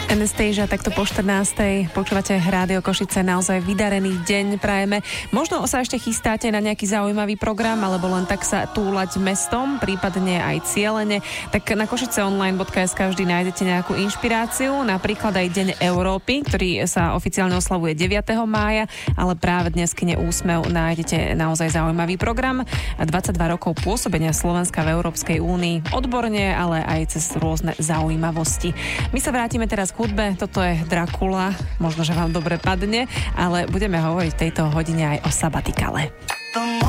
Anastasia, takto po 14. Počúvate Rádio Košice, naozaj vydarený deň prajeme. Možno sa ešte chystáte na nejaký zaujímavý program, alebo len tak sa túlať mestom, prípadne aj cielene. Tak na košiceonline.sk vždy nájdete nejakú inšpiráciu, napríklad aj Deň Európy, ktorý sa oficiálne oslavuje 9. mája, ale práve dnes v kine Úsmev nájdete naozaj zaujímavý program. 22 rokov pôsobenia Slovenska v Európskej únii, odborne, ale aj cez rôzne zaujímavosti. My sa vrátime teraz k hudbe, toto je Dracula, možno, že vám dobre padne, ale budeme hovoriť v tejto hodine aj o sabatikale.